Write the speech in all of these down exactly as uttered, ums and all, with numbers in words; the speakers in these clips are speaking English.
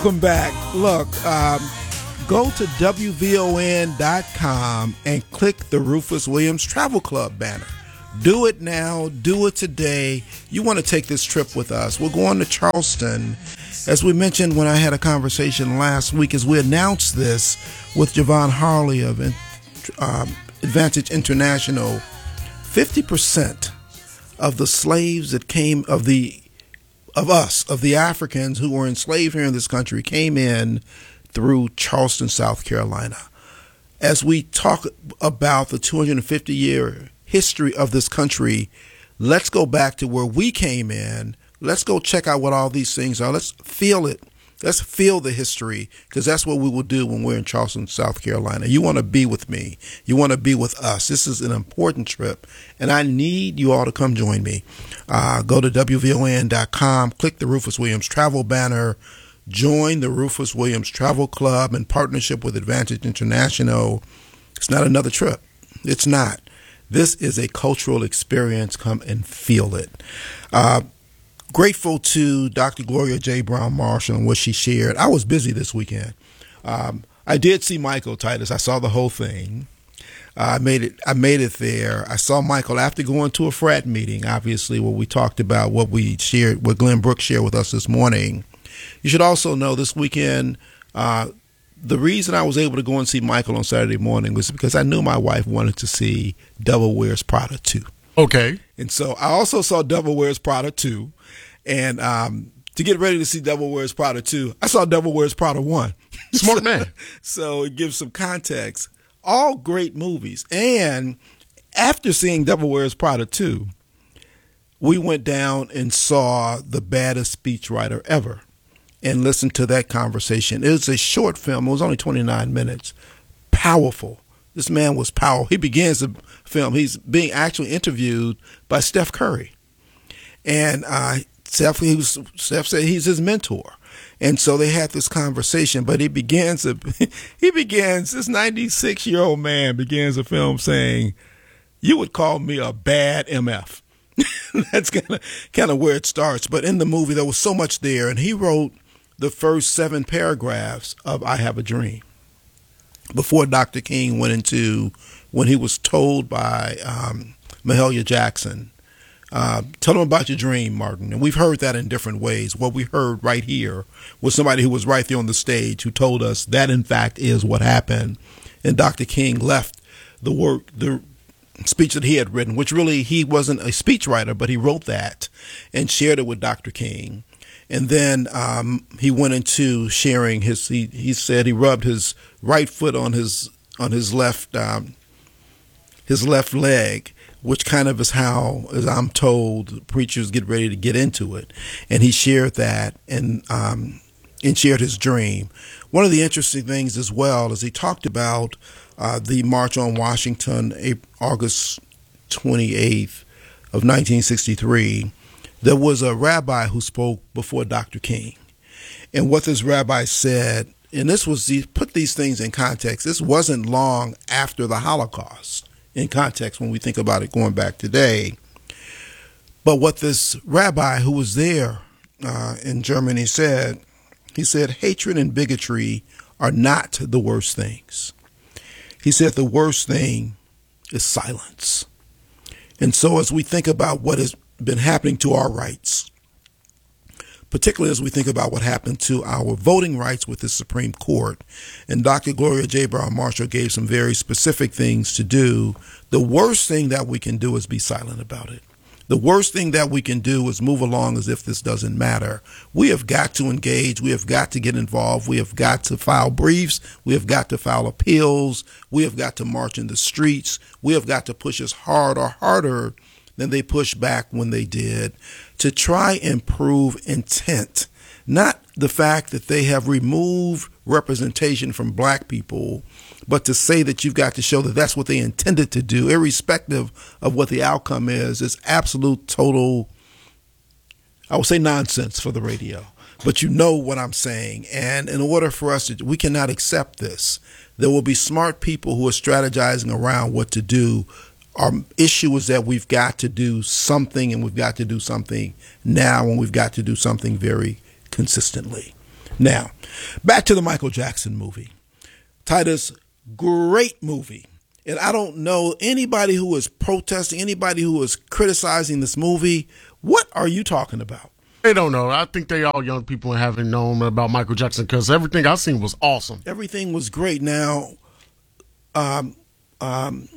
Welcome back. Look, um, go to W V O N dot com and click the Rufus Williams Travel Club banner. Do it now. Do it today. You want to take this trip with us. We're going to Charleston. As we mentioned when I had a conversation last week, as we announced this with Javon Harley of um, Advantage International, fifty percent of the slaves that came, of the of us, of the Africans who were enslaved here in this country, came in through Charleston, South Carolina. As we talk about the two hundred fifty year history of this country, let's go back to where we came in. Let's go check out what all these things are. Let's feel it. Let's feel the history, because that's what we will do when we're in Charleston, South Carolina. You want to be with me. You want to be with us. This is an important trip, and I need you all to come join me. Uh, go to W V O N dot com, click the Rufus Williams Travel banner, join the Rufus Williams Travel Club in partnership with Advantage International. It's not another trip. It's not. This is a cultural experience. Come and feel it. Uh, Grateful to Doctor Gloria J. Brown Marshall and what she shared. I was busy this weekend. Um, I did see Michael Titus. I saw the whole thing. Uh, I made it. I made it there. I saw Michael after going to a frat meeting, obviously, where we talked about what we shared, what Glenn Brooks shared with us this morning. You should also know this weekend, uh, the reason I was able to go and see Michael on Saturday morning was because I knew my wife wanted to see Devil Wears Prada two. Okay. And so I also saw Devil Wears Prada two. And um, to get ready to see Devil Wears Prada two, I saw Devil Wears Prada one. Smart so, man. So it gives some context. All great movies. And after seeing Devil Wears Prada two, we went down and saw The Baddest Speechwriter Ever and listened to that conversation. It was a short film. It was only twenty-nine minutes. Powerful. This man was powerful. He begins the film. He's being actually interviewed by Steph Curry. And uh, Steph, he was, Steph said he's his mentor. And so they had this conversation, but he begins, a, he begins, this ninety-six-year-old man begins the film saying, "You would call me a bad M F." That's kind of kind of where it starts. But in the movie, there was so much there. And he wrote the first seven paragraphs of I Have a Dream before Doctor King went into, when he was told by um, Mahalia Jackson, Uh, tell them about your dream, Martin. And we've heard that in different ways. What we heard right here was somebody who was right there on the stage who told us that, in fact, is what happened. And Doctor King left the work, the speech that he had written, which really he wasn't a speechwriter, but he wrote that and shared it with Doctor King. And then um, he went into sharing his, he, he said he rubbed his right foot on his, on his left, um, his left leg, which kind of is how, as I'm told, preachers get ready to get into it. And he shared that and um, and shared his dream. One of the interesting things as well is he talked about uh, the March on Washington, August twenty-eighth of nineteen sixty-three. There was a rabbi who spoke before Doctor King. And what this rabbi said, and this was, he put these things in context, this wasn't long after the Holocaust. In context, when we think about it going back today. But what this rabbi who was there uh, in Germany said, he said, hatred and bigotry are not the worst things. He said the worst thing is silence. And so as we think about what has been happening to our rights, particularly as we think about what happened to our voting rights with the Supreme Court, and Doctor Gloria J. Brown Marshall gave some very specific things to do, the worst thing that we can do is be silent about it. The worst thing that we can do is move along as if this doesn't matter. We have got to engage. We have got to get involved. We have got to file briefs. We have got to file appeals. We have got to march in the streets. We have got to push as hard or harder than they pushed back when they did, to try and prove intent, not the fact that they have removed representation from black people, but to say that you've got to show that that's what they intended to do, irrespective of what the outcome is, is absolute, total, I would say nonsense for the radio. But you know what I'm saying. And in order for us to, we cannot accept this. There will be smart people who are strategizing around what to do. Our issue is that we've got to do something, and we've got to do something now, and we've got to do something very consistently. Now, back to the Michael Jackson movie. Titus, great movie. And I don't know anybody who is protesting, anybody who is criticizing this movie. What are you talking about? They don't know. I think they all young people and haven't known about Michael Jackson because everything I've seen was awesome. Everything was great. Now, um, um,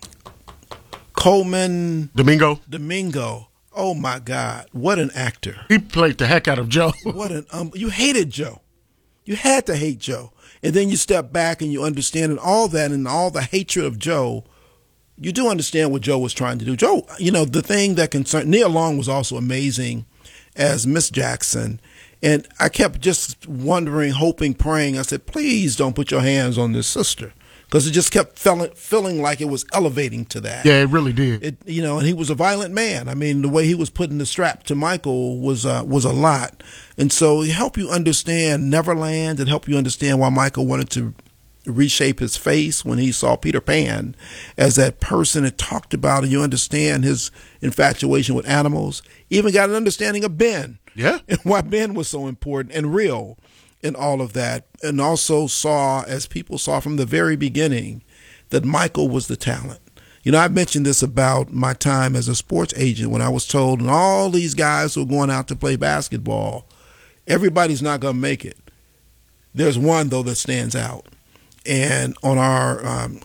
Coleman Domingo. Domingo. Oh my God! What an actor! He played the heck out of Joe. What an um! You hated Joe. You had to hate Joe, and then you step back and you understand, and all that, and all the hatred of Joe. You do understand what Joe was trying to do. Joe, you know, the thing that concerned Nia Long was also amazing as Miss Jackson. And I kept just wondering, hoping, praying. I said, please don't put your hands on this sister. Because it just kept feeling, feeling like it was elevating to that. Yeah, it really did. It, you know, and he was a violent man. I mean, the way he was putting the strap to Michael was uh, was a lot. And so it helped you understand Neverland. It helped you understand why Michael wanted to reshape his face when he saw Peter Pan as that person that talked about, and you understand his infatuation with animals. Even got an understanding of Ben. Yeah. And why Ben was so important and real in all of that. And also saw, as people saw from the very beginning, that Michael was the talent. You know, I mentioned this about my time as a sports agent when I was told, and all these guys who are going out to play basketball, everybody's not going to make it. There's one, though, that stands out. And on our um,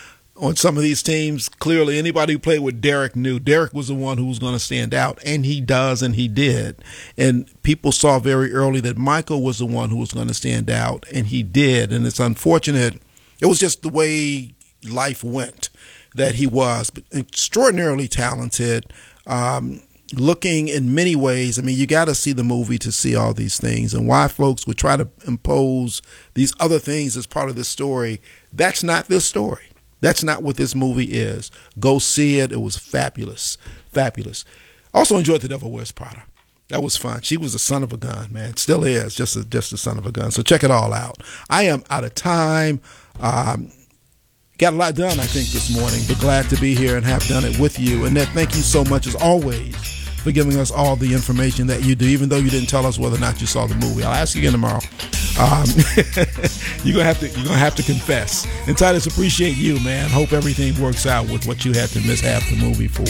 on some of these teams, clearly anybody who played with Derek knew Derek was the one who was going to stand out, and he does, and he did. And people saw very early that Michael was the one who was going to stand out, and he did. And it's unfortunate. It was just the way life went that he was, but extraordinarily talented. Um, looking in many ways, I mean, you got to see the movie to see all these things, and why folks would try to impose these other things as part of this story. That's not this story. That's not what this movie is. Go see it. It was fabulous. Fabulous. Also enjoyed The Devil Wears Prada. That was fun. She was a son of a gun, man. Still is, just a, just a son of a gun. So check it all out. I am out of time. Um, got a lot done, I think, this morning, but glad to be here and have done it with you. And Ned, thank you so much, as always, for giving us all the information that you do, even though you didn't tell us whether or not you saw the movie. I'll ask you again tomorrow. Um, you're gonna have to you're gonna have to confess. And Titus, appreciate you, man. Hope everything works out with what you had to miss half the movie for.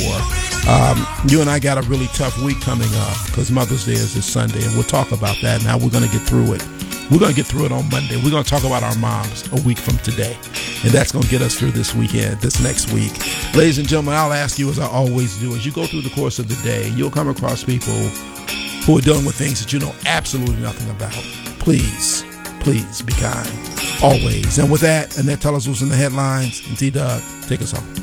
Um, you and I got a really tough week coming up because Mother's Day is this Sunday, and we'll talk about that and how we're gonna get through it. We're going to get through it on Monday. We're going to talk about our moms a week from today. And that's going to get us through this weekend, this next week. Ladies and gentlemen, I'll ask you, as I always do, as you go through the course of the day, you'll come across people who are dealing with things that you know absolutely nothing about. Please, please be kind. Always. And with that, Annette, tell us what's in the headlines. And T-Dub, take us home.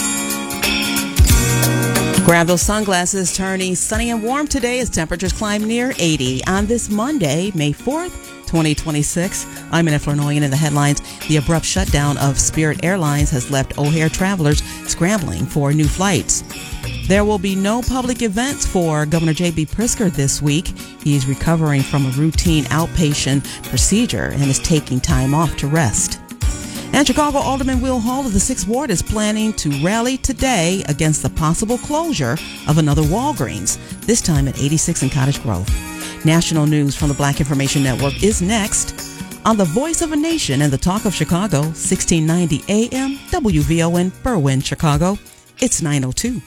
Granville Sunglasses turning sunny and warm today as temperatures climb near eighty on this Monday, May fourth, twenty twenty-six. I'm Annette Flournoy, and in the headlines, the abrupt shutdown of Spirit Airlines has left O'Hare travelers scrambling for new flights. There will be no public events for Governor J B. Pritzker this week. He is recovering from a routine outpatient procedure and is taking time off to rest. And Chicago Alderman Will Hall of the sixth Ward is planning to rally today against the possible closure of another Walgreens, this time at eighty-six in Cottage Grove. National news from the Black Information Network is next on the Voice of a Nation and the Talk of Chicago, sixteen ninety A M, W V O N, Berwyn, Chicago. It's nine oh two.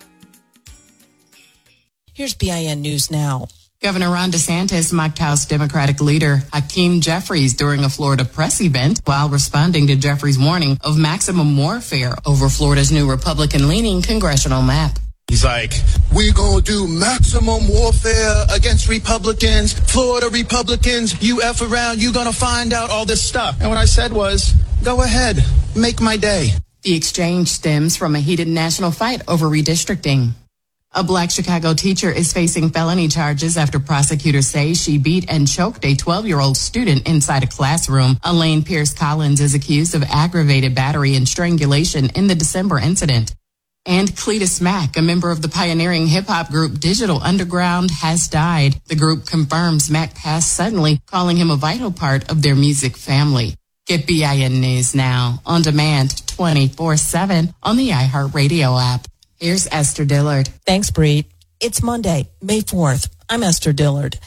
Here's B I N News Now. Governor Ron DeSantis mocked House Democratic leader Hakeem Jeffries during a Florida press event while responding to Jeffries' warning of maximum warfare over Florida's new Republican-leaning congressional map. He's like, we're going to do maximum warfare against Republicans, Florida Republicans, you F around, you're going to find out all this stuff. And what I said was, go ahead, make my day. The exchange stems from a heated national fight over redistricting. A Black Chicago teacher is facing felony charges after prosecutors say she beat and choked a twelve-year-old student inside a classroom. Elaine Pierce Collins is accused of aggravated battery and strangulation in the December incident. And Cletus Mack, a member of the pioneering hip-hop group Digital Underground, has died. The group confirms Mack passed suddenly, calling him a vital part of their music family. Get B I N News now, on demand, twenty-four seven on the iHeartRadio app. Here's Esther Dillard. Thanks, Bree. It's Monday, May fourth. I'm Esther Dillard.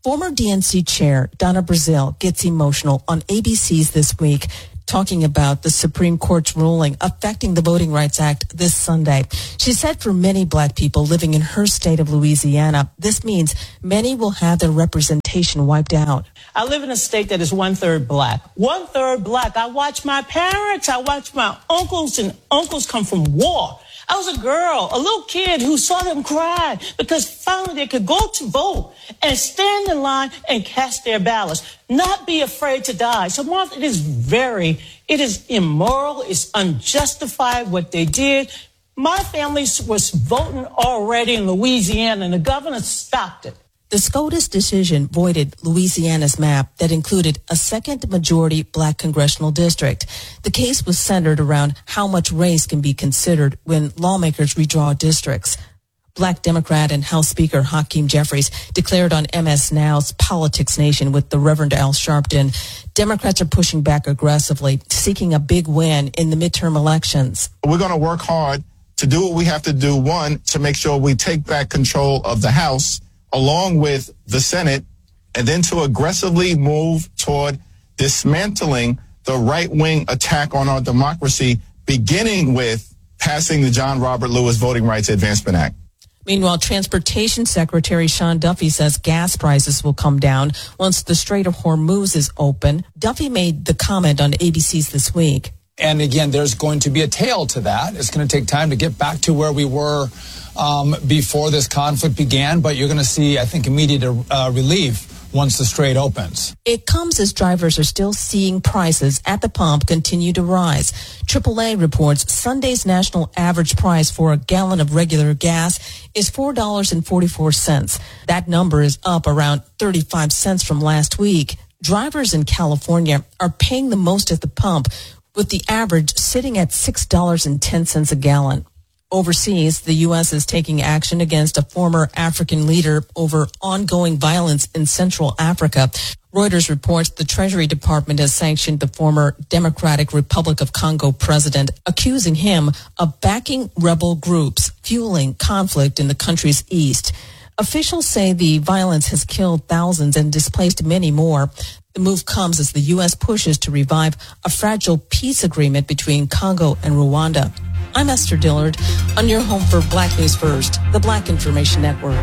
Former D N C chair Donna Brazile gets emotional on A B C's This Week, talking about the Supreme Court's ruling affecting the Voting Rights Act this Sunday. She said for many black people living in her state of Louisiana, this means many will have their representation wiped out. I live in a state that is one-third black. One-third black. I watch my parents, I watch my uncles, and uncles come from war. I was a girl, a little kid who saw them cry because finally they could go to vote and stand in line and cast their ballots, not be afraid to die. So, Martha, it is very, it is immoral, it's unjustified what they did. My family was voting already in Louisiana, and the governor stopped it. The SCOTUS decision voided Louisiana's map that included a second majority black congressional district. The case was centered around how much race can be considered when lawmakers redraw districts. Black Democrat and House Speaker Hakeem Jeffries declared on M S Now's Politics Nation with the Reverend Al Sharpton, Democrats are pushing back aggressively, seeking a big win in the midterm elections. We're going to work hard to do what we have to do, one, to make sure we take back control of the House, along with the Senate, and then to aggressively move toward dismantling the right-wing attack on our democracy, beginning with passing the John Robert Lewis Voting Rights Advancement Act. Meanwhile, Transportation Secretary Sean Duffy says gas prices will come down once the Strait of Hormuz is open. Duffy made the comment on A B C's This Week. And again, there's going to be a tail to that. It's going to take time to get back to where we were um, before this conflict began, but you're going to see, I think, immediate uh, relief once the strait opens. It comes as drivers are still seeing prices at the pump continue to rise. triple A reports Sunday's national average price for a gallon of regular gas is four dollars and forty-four cents. That number is up around thirty-five cents from last week. Drivers in California are paying the most at the pump, with the average sitting at six dollars and ten cents a gallon. Overseas, the U S is taking action against a former African leader over ongoing violence in Central Africa. Reuters reports the Treasury Department has sanctioned the former Democratic Republic of Congo president, accusing him of backing rebel groups, fueling conflict in the country's east. Officials say the violence has killed thousands and displaced many more. The move comes as the U S pushes to revive a fragile peace agreement between Congo and Rwanda. I'm Esther Dillard, on your home for Black News First, the Black Information Network.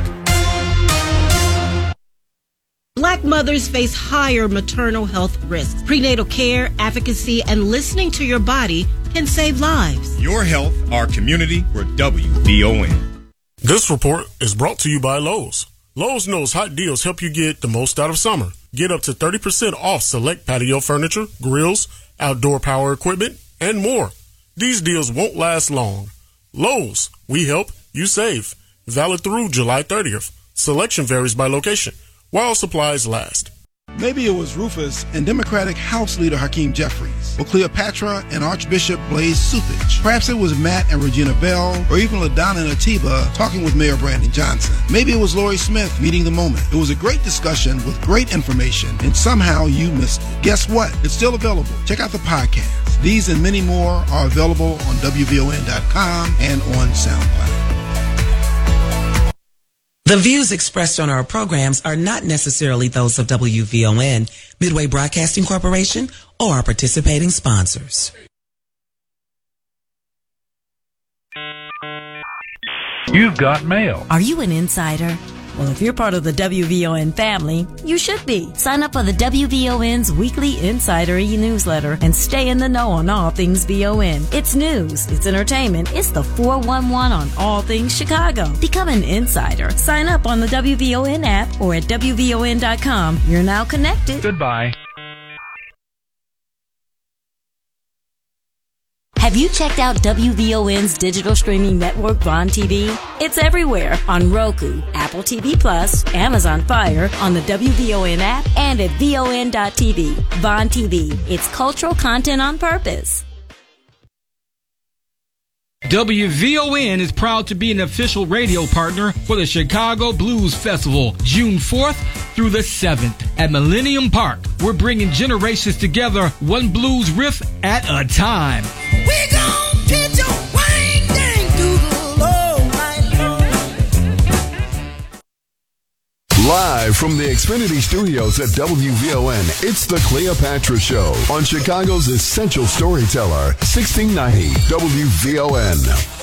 Black mothers face higher maternal health risks. Prenatal care, advocacy, and listening to your body can save lives. Your health, our community, we're W V O N. This report is brought to you by Lowe's. Lowe's knows hot deals help you get the most out of summer. Get up to thirty percent off select patio furniture, grills, outdoor power equipment, and more. These deals won't last long. Lowe's, we help, you save. Valid through July thirtieth. Selection varies by location, while supplies last. Maybe it was Rufus and Democratic House Leader Hakeem Jeffries, or Cleopatra and Archbishop Blaise Supich. Perhaps it was Matt and Regina Bell, or even LaDonna and Atiba talking with Mayor Brandon Johnson. Maybe it was Lori Smith meeting the moment. It was a great discussion with great information, and somehow you missed it. Guess what? It's still available. Check out the podcast. These and many more are available on W V O N dot com and on SoundCloud. The views expressed on our programs are not necessarily those of W V O N, Midway Broadcasting Corporation, or our participating sponsors. You've got mail. Are you an insider? Well, if you're part of the W V O N family, you should be. Sign up for the W V O N's weekly Insider e-newsletter and stay in the know on all things V O N. It's news, it's entertainment, it's the four one one on all things Chicago. Become an insider. Sign up on the W V O N app or at W V O N dot com. You're now connected. Goodbye. Have you checked out W V O N's digital streaming network, Vaughn T V? It's everywhere on Roku, Apple T V Plus, Amazon Fire, on the W V O N app, and at V O N dot T V. Vaughn T V. It's cultural content on purpose. W V O N is proud to be an official radio partner for the Chicago Blues Festival, June fourth through the seventh at Millennium Park. We're bringing generations together, one blues riff at a time. We gon' get your wang dang doodle all night long. Live from the Xfinity Studios at W V O N, it's the Cleopatra Show on Chicago's Essential Storyteller, sixteen ninety W V O N.